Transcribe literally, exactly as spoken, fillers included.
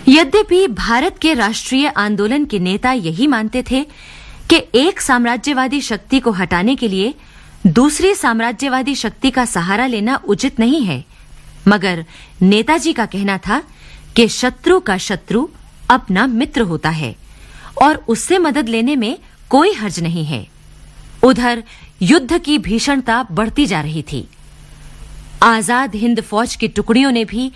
यद्यपि भारत के राष्ट्रीय आंदोलन के नेता यही मानते थे कि एक साम्राज्यवादी शक्ति को हटाने के लिए दूसरी साम्राज्यवादी शक्ति का सहारा लेना उचित नहीं है, मगर नेताजी का कहना था कि शत्रु का शत्रु अपना मित्र होता है और उससे मदद लेने में कोई हर्ज नहीं है। उधर युद्ध की भीषणता बढ़ती जा रही थी। आजाद हिंद फौज की टुकड़ियों ने भी